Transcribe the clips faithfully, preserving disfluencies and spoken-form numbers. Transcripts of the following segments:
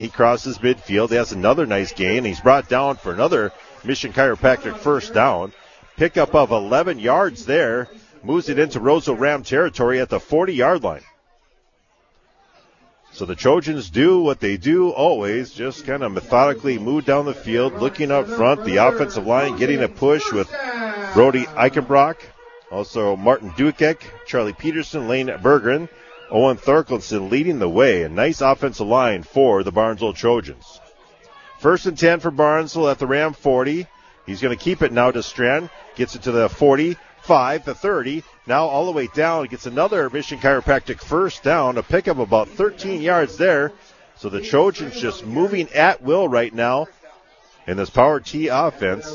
He crosses midfield. He has another nice gain. He's brought down for another Mission Chiropractic first down. Pickup of eleven yards there. Moves it into Roseau Ram territory at the forty-yard line. So the Trojans do what they do always, just kind of methodically move down the field, looking up front. The offensive line getting a push with Brody Eichenbrock, also Martin Dukek, Charlie Peterson, Lane Berggren, Owen Thorkelson leading the way. A nice offensive line for the Barnesville Trojans. First and ten for Barnesville at the Ram forty. He's going to keep it now to Strand. Gets it to the forty-five, the thirty. Now all the way down. Gets another Mission Chiropractic first down. A pickup of about thirteen yards there. So the Trojans just moving at will right now in this Power T offense.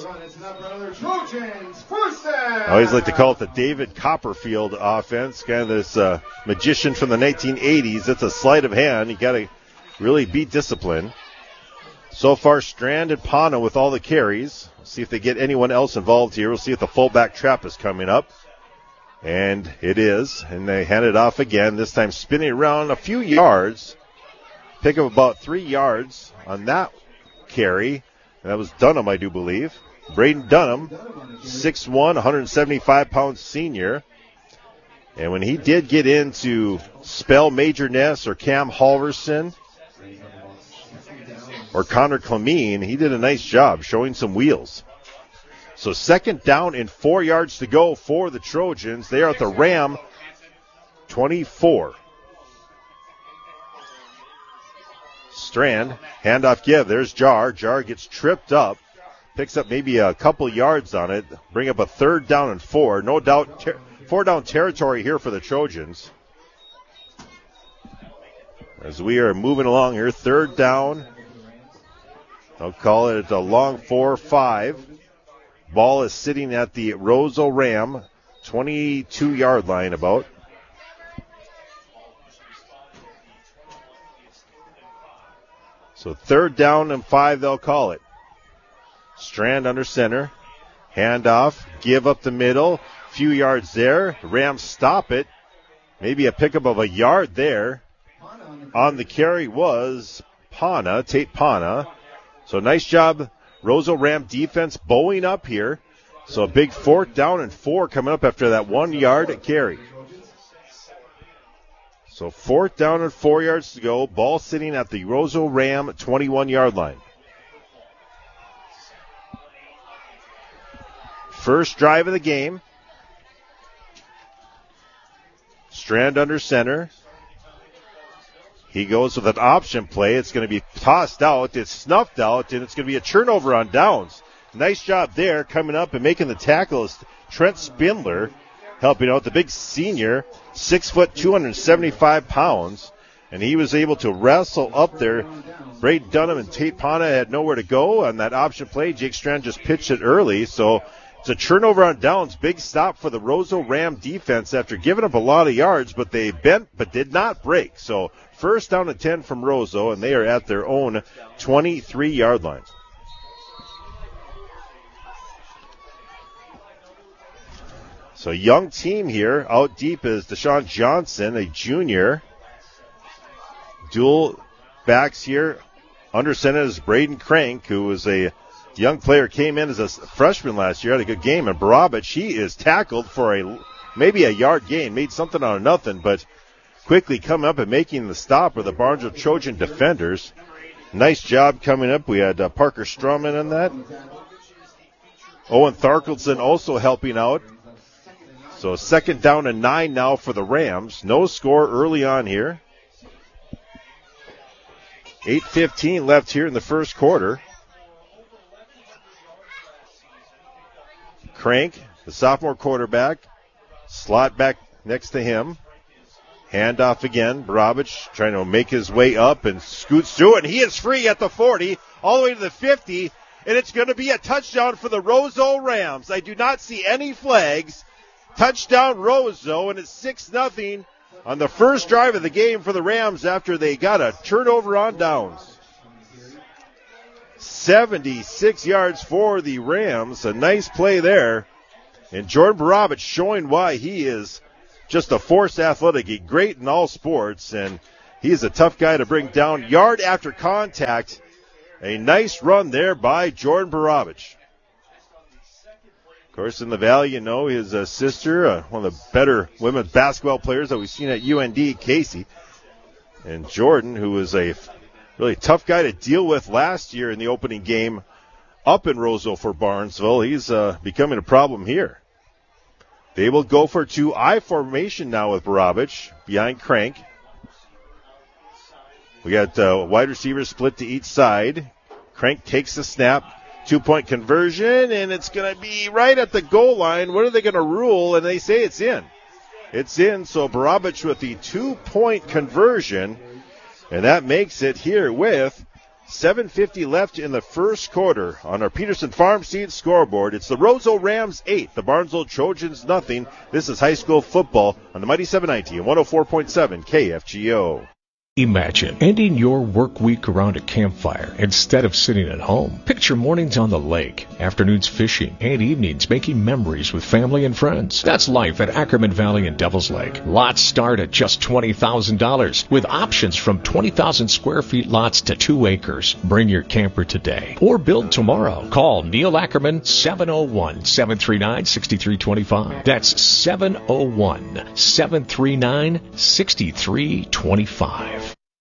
I always like to call it the David Copperfield offense. Kind of this uh, magician from the nineteen eighties. It's a sleight of hand. You got to really be disciplined. So far, Strand and Pana with all the carries. See if they get anyone else involved here. We'll see if the fullback trap is coming up. And it is. And they hand it off again, this time spinning around a few yards. Pick up about three yards on that carry. And that was Dunham, I do believe. Braden Dunham, six one, one hundred seventy-five pound senior. And when he did get into Spell Major Ness or Cam Halverson or Connor Clemene, he did a nice job showing some wheels. So second down and four yards to go for the Trojans. They are at the Ram twenty-four. Strand, handoff give. There's Jar. Jar gets tripped up. Picks up maybe a couple yards on it. Bring up a third down and four. No doubt ter- four down territory here for the Trojans. As we are moving along here, third down. I'll call it a long four five. Ball is sitting at the Roseau Ram twenty-two-yard line about. So third down and five, they'll call it. Strand under center. Handoff. Give up the middle. Few yards there. Rams stop it. Maybe a pickup of a yard there. On the carry was Pana, Tate Pana. So nice job, Roseau Ram defense bowing up here. So a big fourth down and four coming up after that one yard carry. So fourth down and four yards to go. Ball sitting at the Roseau Ram twenty-one-yard line. First drive of the game. Strand under center. He goes with an option play. It's going to be tossed out. It's snuffed out, and it's going to be a turnover on downs. Nice job there coming up and making the tackle is Trent Spindler, helping out the big senior, six foot, two hundred seventy-five pounds, and he was able to wrestle up there. Braden Dunham and Tate Pana had nowhere to go on that option play. Jake Strand just pitched it early, so it's a turnover on downs. Big stop for the Roseau Ram defense after giving up a lot of yards, but they bent but did not break. So first down and ten from Roseau, and they are at their own twenty-three-yard line. So young team here. Out deep is Deshaun Johnson, a junior. Dual backs here. Under center is Braden Crank, who was a young player, came in as a freshman last year, had a good game. And Barabich, he is tackled for a maybe a yard gain, made something out of nothing, but quickly coming up and making the stop with the Barnesville Trojan defenders. Nice job coming up. We had uh, Parker Strumman in that. Owen Tharkelson also helping out. So second down and nine now for the Rams. No score early on here. eight fifteen left here in the first quarter. Crank, the sophomore quarterback, slot back next to him. Handoff again. Barabich trying to make his way up and scoots through it. And he is free at the forty, all the way to the fifty. And it's going to be a touchdown for the Roseau Rams. I do not see any flags. Touchdown Roseau, and it's six nothing on the first drive of the game for the Rams after they got a turnover on downs. seventy-six yards for the Rams. A nice play there. And Jordan Barabich showing why he is just a force athletic. He's great in all sports, and He is a tough guy to bring down. Yard after contact. A nice run there by Jordan Barabich. Of course, in the Valley, you know, his uh, sister, uh, one of the better women's basketball players that we've seen at U N D, Casey. And Jordan, who was a really tough guy to deal with last year in the opening game up in Roseville for Barnesville. He's uh, becoming a problem here. They will go for two I formation now with Barabich behind Crank. We got uh, wide receivers split to each side. Crank takes the snap. Two-point conversion, and it's going to be right at the goal line. What are they going to rule? And they say it's in. It's in, so Barabich with the two-point conversion, and that makes it here with seven fifty left in the first quarter on our Peterson Farm Seed scoreboard. It's the Roseau Rams eight, the Barnesville Trojans nothing. This is high school football on the Mighty seven ninety and one oh four point seven K F G O. Imagine ending your work week around a campfire instead of sitting at home. Picture mornings on the lake, afternoons fishing, and evenings making memories with family and friends. That's life at Ackerman Valley and Devil's Lake. Lots start at just twenty thousand dollars with options from twenty thousand square feet lots to two acres. Bring your camper today or build tomorrow. Call Neil Ackerman seven oh one, seven three nine, six three two five. That's seven oh one, seven three nine, six three two five.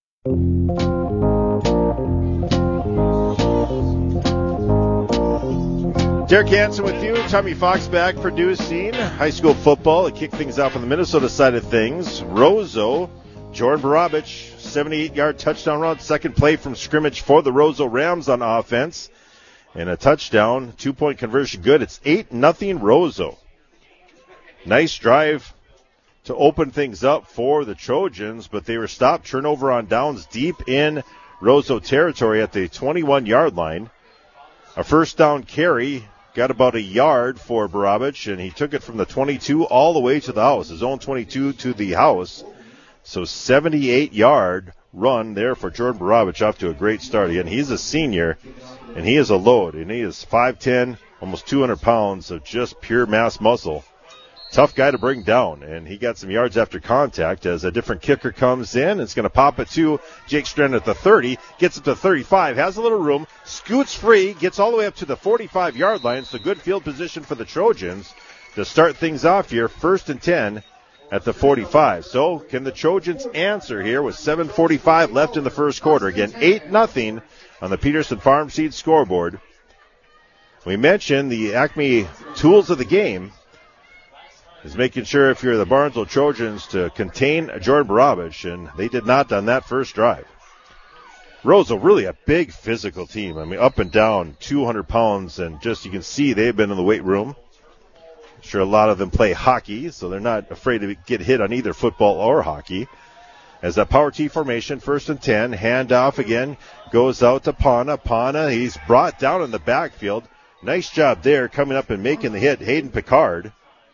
Derek Hansen with you. Tommy Fox back producing high school football. To kick things off on the Minnesota side of things, Roseau, Jordan Barabich, seventy-eight-yard touchdown run. Second play from scrimmage for the Roseau Rams on offense. And a touchdown, two-point conversion good. It's eight nothing Roseau. Nice drive to open things up for the Trojans, but they were stopped. Turnover on downs deep in Roseau territory at the twenty-one-yard line. A first down carry, got about a yard for Barabich, and he took it from the twenty-two all the way to the house, his own twenty-two to the house. So seventy-eight-yard run there for Jordan Barabich, off to a great start. Again, he's a senior, and he is a load, and he is five ten, almost two hundred pounds of just pure mass muscle. Tough guy to bring down, and he got some yards after contact as a different kicker comes in. It's going to pop it to Jake Strand at the thirty, gets up to thirty-five, has a little room, scoots free, gets all the way up to the forty-five-yard line. So good field position for the Trojans to start things off here, first and ten at the forty-five. So can the Trojans answer here with seven forty-five left in the first quarter? Again, eight nothing on the Peterson Farm Seed scoreboard. We mentioned the Acme tools of the game is making sure if you're the Barnesville Trojans to contain Jordan Barabich, and they did not on that first drive. Roseau, really a big physical team. I mean, up and down, two hundred pounds, and just you can see they've been in the weight room. I'm sure a lot of them play hockey, so they're not afraid to get hit on either football or hockey. As that power T formation, first and ten, handoff again, goes out to Pana. Pana, he's brought down in the backfield. Nice job there coming up and making the hit, Hayden Picard.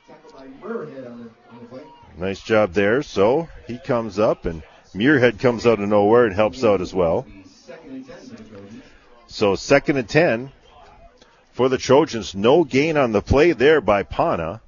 Nice job there. So he comes up, and Muirhead comes out of nowhere and helps out as well. So second and ten for the Trojans. No gain on the play there by Pana.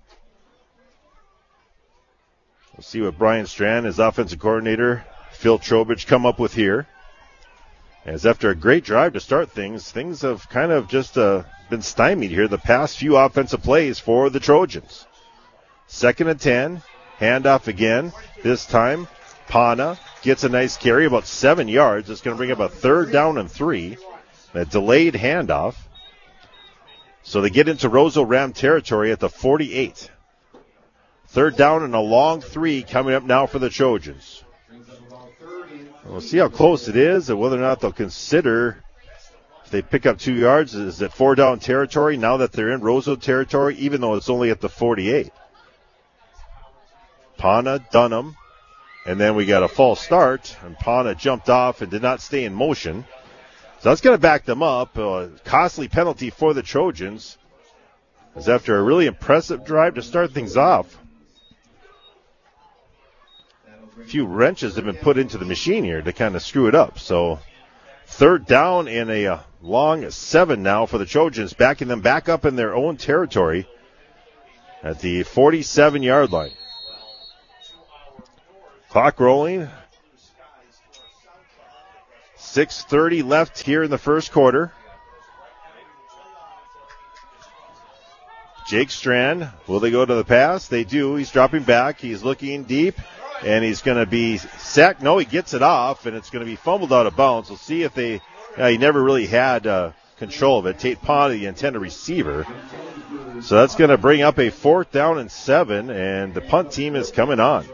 We'll see what Brian Strand, his offensive coordinator, Phil Trowbridge, come up with here. As after a great drive to start things, things have kind of just uh, been stymied here the past few offensive plays for the Trojans. Second and ten, handoff again. This time, Pana gets a nice carry, about seven yards. It's going to bring up a third down and three. A delayed handoff. So they get into Roseau Ram territory at the forty-eight. Third down and a long three coming up now for the Trojans. We'll see how close it is and whether or not they'll consider if they pick up two yards. Is it four down territory now that they're in Roseau territory, even though it's only at the forty-eight? Pana, Dunham, and then we got a false start, and Pana jumped off and did not stay in motion. So that's going to back them up. A costly penalty for the Trojans, as after a really impressive drive to start things off, a few wrenches have been put into the machine here to kind of screw it up. So third down and a uh, long seven now for the Trojans, backing them back up in their own territory at the forty-seven-yard line. Clock rolling. six thirty left here in the first quarter. Jake Strand, will they go to the pass? They do. He's dropping back. He's looking deep, and he's going to be sacked. No, he gets it off, and it's going to be fumbled out of bounds. We'll see if they uh, – he never really had uh, control of it. Tate Pond, the intended receiver. So that's going to bring up a fourth down and seven, and the punt team is coming on.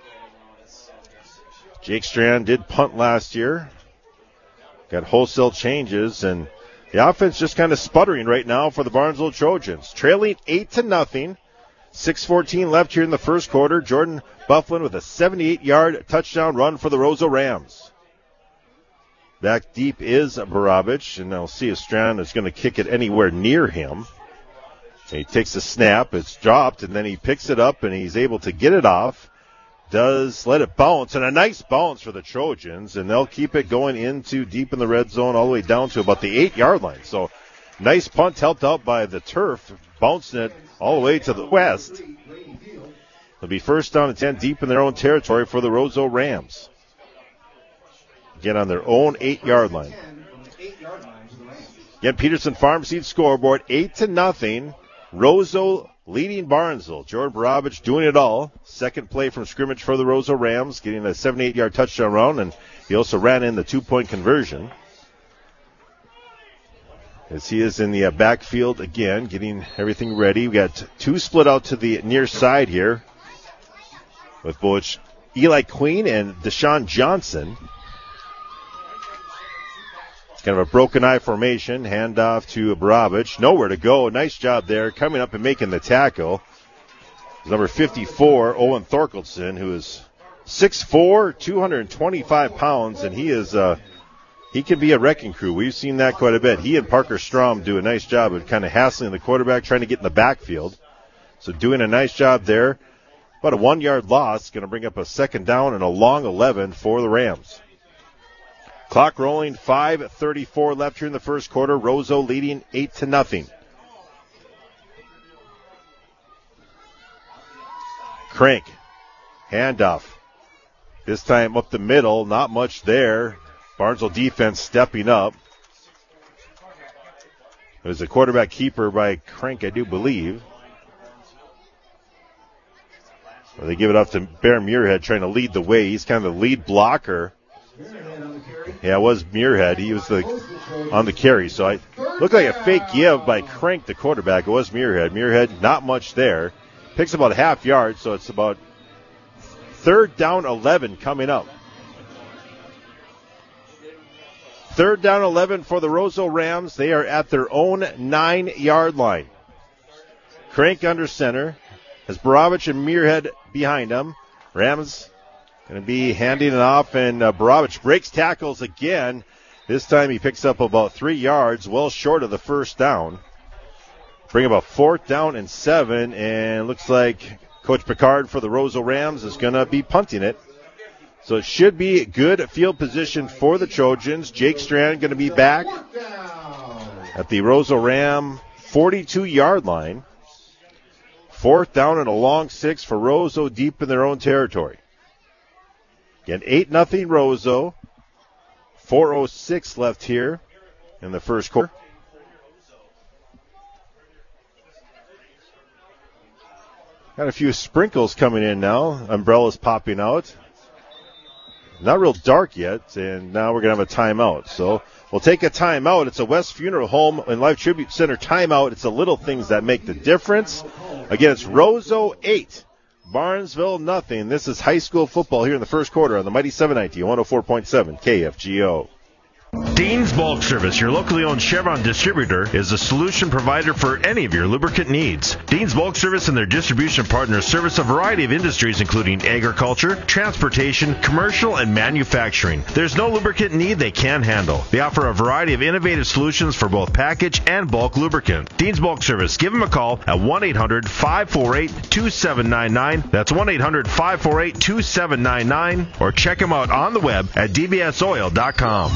Jake Strand did punt last year. Got wholesale changes, and the offense just kind of sputtering right now for the Barnesville Trojans. Trailing eight to nothing. six fourteen left here in the first quarter. Jordan Bufflin with a seventy-eight-yard touchdown run for the Roseau Rams. Back deep is Barabich, and I'll see if Strand is going to kick it anywhere near him. And he takes a snap. It's dropped, and then he picks it up, and he's able to get it off. Does let it bounce, and a nice bounce for the Trojans, and they'll keep it going into deep in the red zone all the way down to about the eight-yard line. So nice punt helped out by the turf, bouncing it all the way to the west. It'll be first down and ten deep in their own territory for the Roseau Rams. Again on their own eight-yard line. Again, Peterson Farm Seed scoreboard, eight to nothing. Roseau leading Barnesville. Jordan Barabich doing it all. Second play from scrimmage for the Roseau Rams, getting a seventy-eight-yard touchdown run, and he also ran in the two-point conversion. As he is in the uh, backfield again, getting everything ready. We got two split out to the near side here with both Eli Queen and Deshaun Johnson. It's kind of a broken eye formation. Handoff to Barabich. Nowhere to go. Nice job there coming up and making the tackle. Number fifty-four, Owen Thorkelson, who is six foot four, two hundred twenty-five pounds, and he is uh, he can be a wrecking crew. We've seen that quite a bit. He and Parker Strom do a nice job of kind of hassling the quarterback, trying to get in the backfield. So doing a nice job there. About a one-yard loss. Going to bring up a second down and a long eleven for the Rams. Clock rolling, five thirty-four left here in the first quarter. Roseau leading eight to nothing. Crank, handoff. This time up the middle, not much there. Barnesville defense stepping up. It was a quarterback keeper by Crank, I do believe. Well, they give it off to Bear Muirhead, trying to lead the way. He's kind of the lead blocker. Yeah, it was Muirhead. He was the on the carry. So it looked like a fake give by Crank, the quarterback. It was Muirhead. Muirhead, not much there. Picks about a half yard, so it's about third down eleven coming up. Third down eleven for the Roseau Rams. They are at their own nine-yard line. Crank under center. Has Barabich and Muirhead behind him. Rams going to be handing it off, and uh, Barabich breaks tackles again. This time he picks up about three yards, well short of the first down. Bring about fourth down and seven, and looks like Coach Picard for the Roseau Rams is going to be punting it. So it should be good field position for the Trojans. Jake Strand going to be back at the Roseau Ram forty-two-yard line. Fourth down and a long six for Roseau deep in their own territory. Again, eight nothing Roseau. four oh six left here in the first quarter. Got a few sprinkles coming in now. Umbrellas popping out. Not real dark yet, and now we're going to have a timeout. So we'll take a timeout. It's a West Funeral Home and Life Tribute Center timeout. It's the little things that make the difference. Again, it's Roseau eight, Barnesville nothing. This is high school football here in the first quarter on the Mighty seven ninety, one oh four point seven K F G O. Dean's Bulk Service, your locally owned Chevron distributor, is a solution provider for any of your lubricant needs. Dean's Bulk Service and their distribution partners service a variety of industries, including agriculture, transportation, commercial, and manufacturing. There's no lubricant need they can't handle. They offer a variety of innovative solutions for both package and bulk lubricant. Dean's Bulk Service. Give them a call at one eight hundred, five four eight, two seven nine nine. That's one eight hundred, five four eight, two seven nine nine. Or check them out on the web at d b s oil dot com.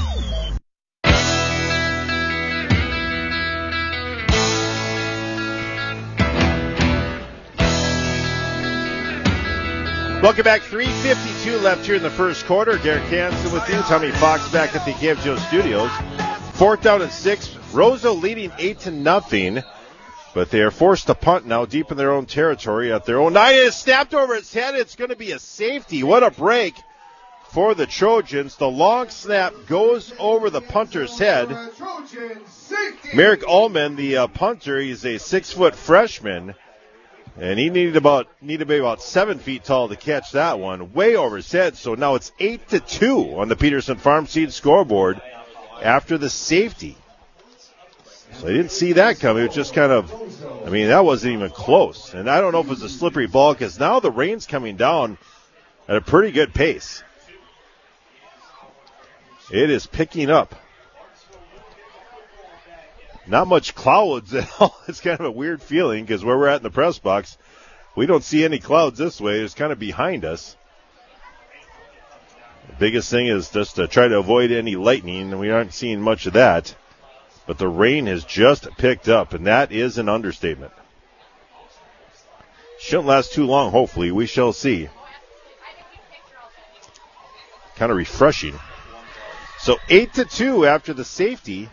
Welcome back. three fifty-two two left here in the first quarter. Derek Hansen with you. Tommy Fox back at the K F G O studios. Fourth down and six. Roseau leading eight to nothing. But they are forced to punt now deep in their own territory at their own nine. It is snapped over its head. It's going to be a safety. What a break for the Trojans. The long snap goes over the punter's head. Merrick Ullman, the uh, punter, he's a six-foot freshman. And he needed about needed to be about seven feet tall to catch that one, way over his head. So now it's eight to two on the Peterson Farm Seed scoreboard after the safety. So I didn't see that coming. It was just kind of, I mean, that wasn't even close. And I don't know if it was a slippery ball because now the rain's coming down at a pretty good pace. It is picking up. Not much clouds at all. It's kind of a weird feeling because where we're at in the press box, we don't see any clouds this way. It's kind of behind us. The biggest thing is just to try to avoid any lightning, and we aren't seeing much of that. But the rain has just picked up, and that is an understatement. Shouldn't last too long, hopefully. We shall see. Kind of refreshing. So eight to two after the safety.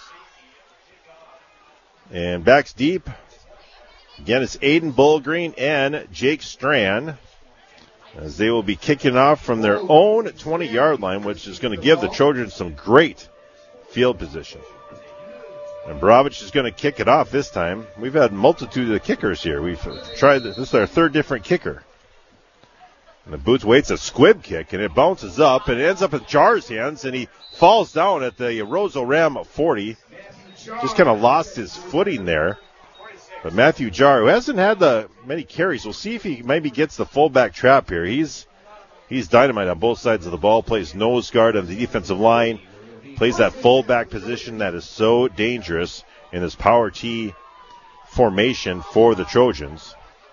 And backs deep. Again, it's Aiden Bullgreen and Jake Strand as they will be kicking off from their own twenty-yard line, which is going to give the Trojans some great field position. And Borovich is going to kick it off this time. We've had a multitude of kickers here. We've tried this. This is our third different kicker. And the Boots waits a squib kick, and it bounces up, and it ends up in Jar's hands, and he falls down at the Roseau Ram forty. Just kind of lost his footing there. But Matthew Jar, who hasn't had the many carries, we'll see if he maybe gets the fullback trap here. He's he's dynamite on both sides of the ball, plays nose guard on the defensive line, plays that fullback position that is so dangerous in this power T formation for the Trojans.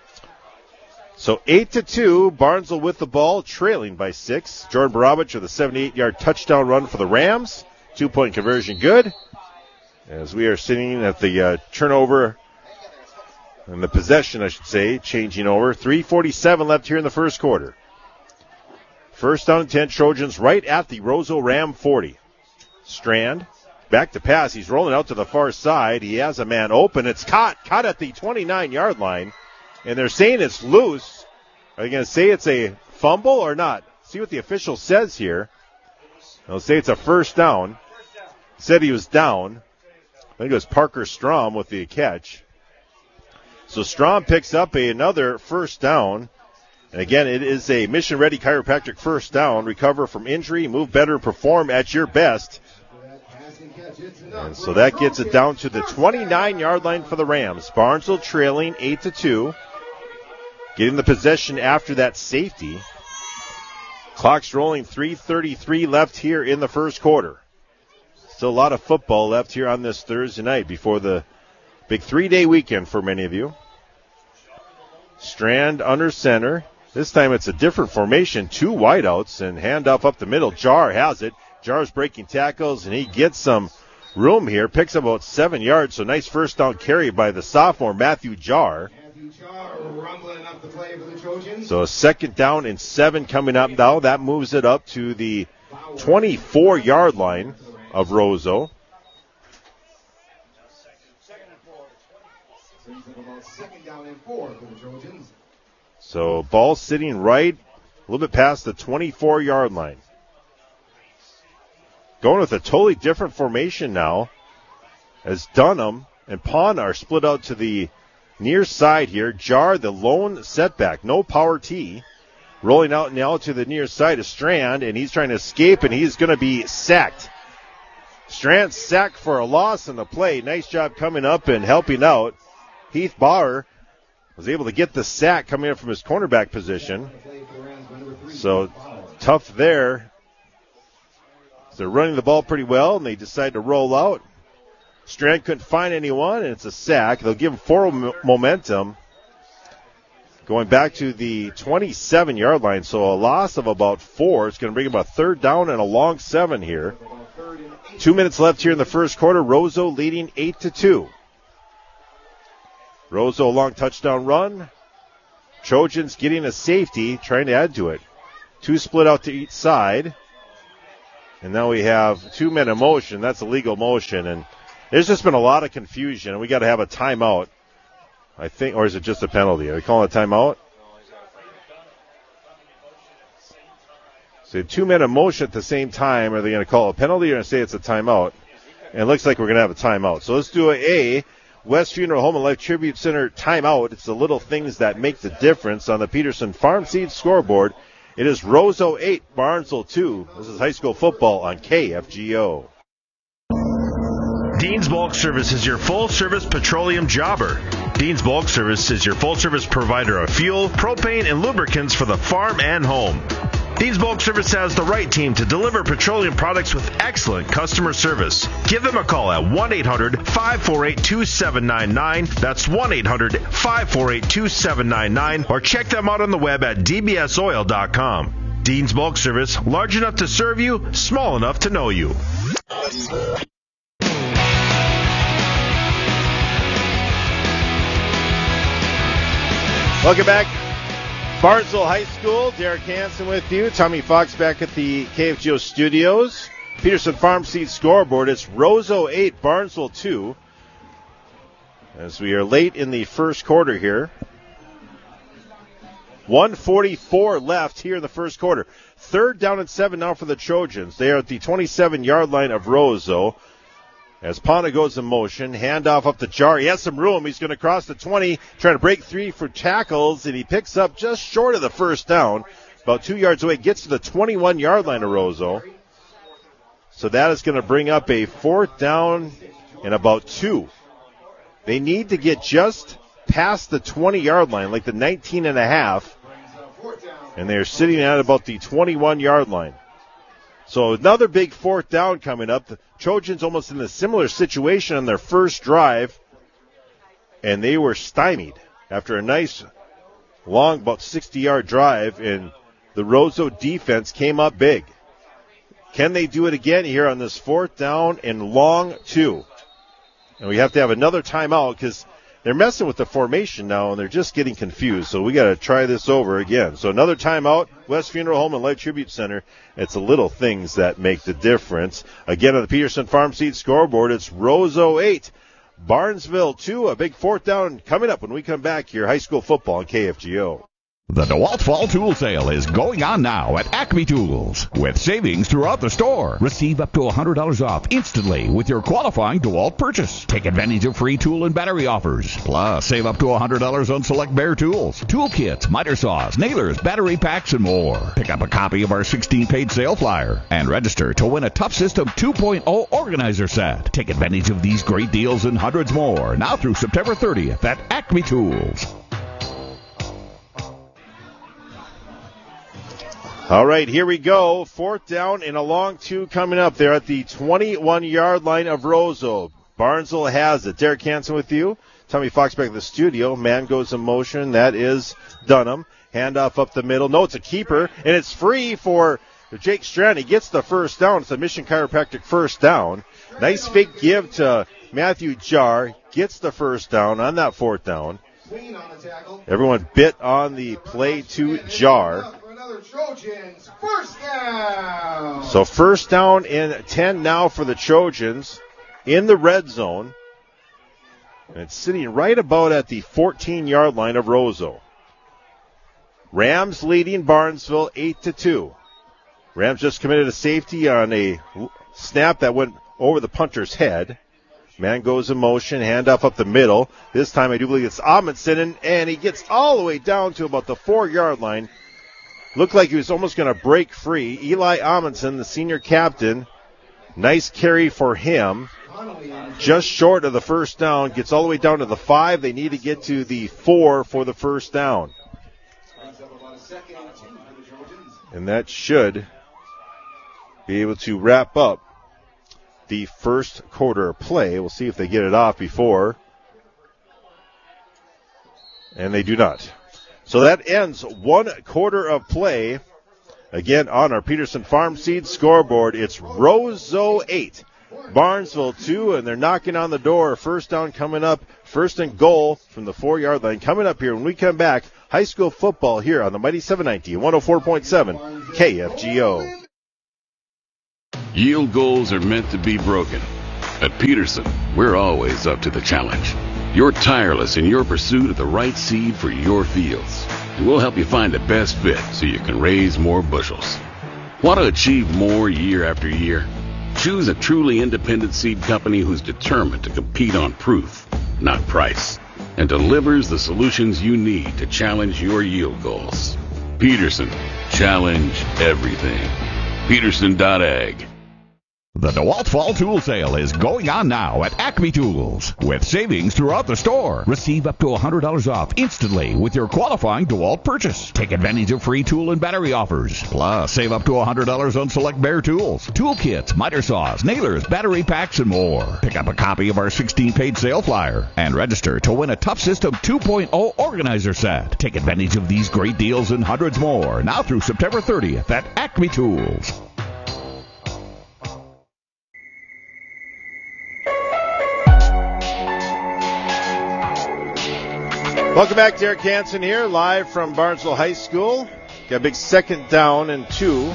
So eight to two, Barnesville with the ball, trailing by six. Jordan Borovich with a seventy-eight-yard touchdown run for the Rams. Two-point conversion good. As we are sitting at the uh, turnover and the possession, I should say, changing over. three forty-seven left here in the first quarter. First down and ten, Trojans right at the Roseau Ram forty. Strand, back to pass. He's rolling out to the far side. He has a man open. It's caught, caught at the twenty-nine-yard line. And they're saying it's loose. Are they going to say it's a fumble or not? See what the official says here. They'll say it's a first down. Said he was down. I think it was Parker Strom with the catch. So Strom picks up a, another first down. And again, it is a mission-ready chiropractic first down. Recover from injury, move better, perform at your best. And so that gets it down to the twenty-nine-yard line for the Rams. Barnesville trailing eight to two. Getting the possession after that safety. Clock's rolling, three thirty-three left here in the first quarter. Still a lot of football left here on this Thursday night before the big three-day weekend for many of you. Strand under center. This time it's a different formation. Two wideouts and handoff up the middle. Jar has it. Jar's breaking tackles, and he gets some room here. Picks up about seven yards, so nice first down carry by the sophomore Matthew Jar. Matthew Jar rumbling up the play for the Trojans. So a second down and seven coming up now. That moves it up to the twenty-four-yard line of Roseau. So ball sitting right a little bit past the twenty-four-yard line. Going with a totally different formation now as Dunham and Pond are split out to the near side here. Jar, the lone setback, no power T. Rolling out now to the near side of Strand, and he's trying to escape, and he's going to be sacked. Strand sacked for a loss in the play. Nice job coming up and helping out. Heath Bauer was able to get the sack coming up from his cornerback position. So tough there. They're running the ball pretty well, and they decide to roll out. Strand couldn't find anyone, and it's a sack. They'll give him forward momentum. Going back to the twenty-seven-yard line, so a loss of about four. It's going to bring him a third down and a long seven here. Two minutes left here in the first quarter. Roseau leading eight to two. Roseau, a long touchdown run. Trojans getting a safety, trying to add to it. Two split out to each side. And now we have two men in motion. That's a legal motion. And there's just been a lot of confusion. And we got to have a timeout, I think. Or is it just a penalty? Are we calling a timeout? So two men in motion at the same time. Are they going to call a penalty or going to say it's a timeout? And it looks like we're going to have a timeout. So let's do a, a West Funeral Home and Life Tribute Center timeout. It's the little things that make the difference on the Peterson Farm Seed scoreboard. It is Roseau eight, Barnesville two. This is high school football on K F G O. Dean's Bulk Service is your full-service petroleum jobber. Dean's Bulk Service is your full-service provider of fuel, propane, and lubricants for the farm and home. Dean's Bulk Service has the right team to deliver petroleum products with excellent customer service. Give them a call at one eight hundred, five four eight, two seven nine nine. That's one eight hundred, five four eight, two seven nine nine. Or check them out on the web at d b s oil dot com. Dean's Bulk Service, large enough to serve you, small enough to know you. Welcome back. Barnesville High School, Derek Hansen with you. Tommy Fox back at the K F G O studios. Peterson Farm Seed scoreboard. It's Roseau eight, Barnesville two. As we are late in the first quarter here. one forty-four left here in the first quarter. Third down and seven now for the Trojans. They are at the twenty-seven-yard line of Roseau. As Pana goes in motion, handoff up to Jar. He has some room. He's going to cross the twenty, trying to break three for tackles, and he picks up just short of the first down. About two yards away, gets to the twenty-one-yard line of Roseau. So that is going to bring up a fourth down and about two. They need to get just past the twenty-yard line, like the nineteen and a half, and they're sitting at about the twenty-one-yard line. So another big fourth down coming up. The Trojans almost in a similar situation on their first drive, and they were stymied after a nice, long, about sixty-yard drive, and the Roseau defense came up big. Can they do it again here on this fourth down and long two? And we have to have another timeout because they're messing with the formation now, and they're just getting confused. So we got to try this over again. So another timeout, West Funeral Home and Life Tribute Center. It's the little things that make the difference. Again, on the Peterson Farm Seed scoreboard, it's Roseau eight, Barnesville two. A big fourth down coming up when we come back here. High school football on K F G O. The DeWalt Fall Tool Sale is going on now at Acme Tools with savings throughout the store. Receive up to one hundred dollars off instantly with your qualifying DeWalt purchase. Take advantage of free tool and battery offers. Plus, save up to one hundred dollars on select Bear tools, tool kits, miter saws, nailers, battery packs, and more. Pick up a copy of our sixteen-page sale flyer and register to win a Tough System two point oh organizer set. Take advantage of these great deals and hundreds more now through September thirtieth at Acme Tools. All right, here we go. Fourth down and a long two coming up there at the twenty-one-yard line of Roseau. Barnesville has it. Derek Hansen with you. Tommy Fox back at the studio. Man goes in motion. That is Dunham. Handoff up the middle. No, it's a keeper, and it's free for Jake Strand. He gets the first down. It's a Mission Chiropractic first down. Nice fake give to Matthew Jar. Gets the first down on that fourth down. Everyone bit on the play to Jar. Trojans, first down. So first down and ten now for the Trojans in the red zone. And it's sitting right about at the fourteen-yard line of Roseau. Rams leading Barnesville eight to two. Rams just committed a safety on a snap that went over the punter's head. Man goes in motion, handoff up the middle. This time I do believe it's Amundsen, and, and he gets all the way down to about the four-yard line. Looked like he was almost going to break free. Eli Amundsen, the senior captain, nice carry for him. Just short of the first down, gets all the way down to the five. They need to get to the four for the first down. And that should be able to wrap up the first quarter play. We'll see if they get it off before. And they do not. So that ends one quarter of play. Again, on our Peterson Farm Seed scoreboard, it's Roseau eight, Barnesville two, and they're knocking on the door. First down coming up, first and goal from the four-yard line. Coming up here when we come back, high school football here on the Mighty seven ninety, one oh four point seven K F G O. Yield goals are meant to be broken. At Peterson, we're always up to the challenge. You're tireless in your pursuit of the right seed for your fields, and we'll help you find the best fit so you can raise more bushels. Want to achieve more year after year? Choose a truly independent seed company who's determined to compete on proof, not price, and delivers the solutions you need to challenge your yield goals. Peterson, challenge everything. Peterson dot ag. The DeWalt Fall Tool Sale is going on now at Acme Tools with savings throughout the store. Receive up to one hundred dollars off instantly with your qualifying DeWalt purchase. Take advantage of free tool and battery offers. Plus, save up to one hundred dollars on select Bear tools, tool kits, miter saws, nailers, battery packs, and more. Pick up a copy of our sixteen-page sale flyer and register to win a Tough System two point oh organizer set. Take advantage of these great deals and hundreds more now through September thirtieth at Acme Tools. Welcome back. Derek Hansen here, live from Barnesville High School. Got a big second down and two.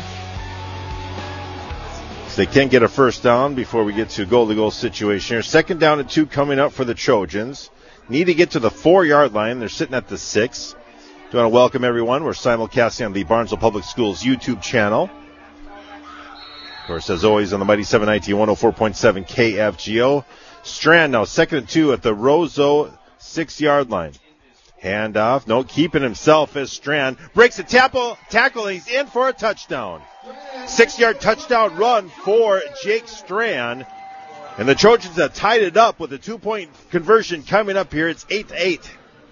So they can't get a first down before we get to goal-to-goal situation here. Second down and two coming up for the Trojans. Need to get to the four-yard line. They're sitting at the six. Do want to welcome everyone. We're simulcasting on the Barnesville Public Schools YouTube channel. Of course, as always, on the Mighty seven ninety one oh four point seven K F G O. Strand now second and two at the Roseau six-yard line. Handoff, no, keeping himself as Strand breaks a tackle, tackle, and he's in for a touchdown. Six-yard touchdown run for Jake Strand. And the Trojans have tied it up with a two-point conversion coming up here. It's eight to eight.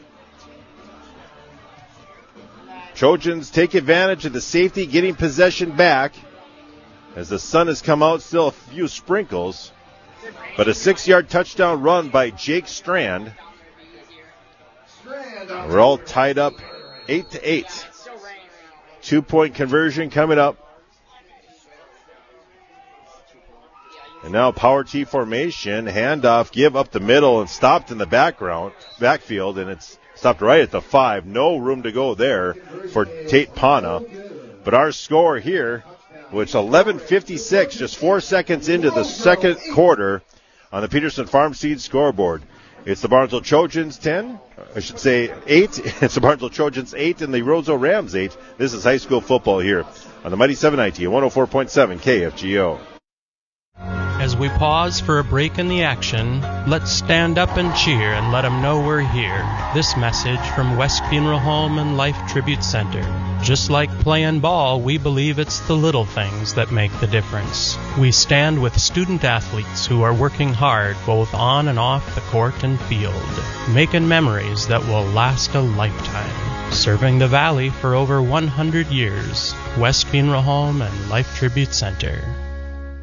Trojans take advantage of the safety, getting possession back. As the sun has come out, still a few sprinkles. But a six-yard touchdown run by Jake Strand. We're all tied up eight to eight. Two-point conversion coming up. And now power T formation, handoff, give up the middle and stopped in the background, backfield, and it's stopped right at the five. No room to go there for Tate Pana. But our score here, which eleven fifty-six, just four seconds into the second quarter on the Peterson Farm Seed scoreboard. It's the Barnesville Trojans ten, I should say eight. It's the Barnesville Trojans eight and the Roseau Rams eight. This is high school football here on the Mighty seven ninety and one oh four point seven K F G O. As we pause for a break in the action, let's stand up and cheer and let them know we're here. This message from West Funeral Home and Life Tribute Center. Just like playing ball, we believe it's the little things that make the difference. We stand with student athletes who are working hard both on and off the court and field, making memories that will last a lifetime. Serving the Valley for over one hundred years, West Funeral Home and Life Tribute Center.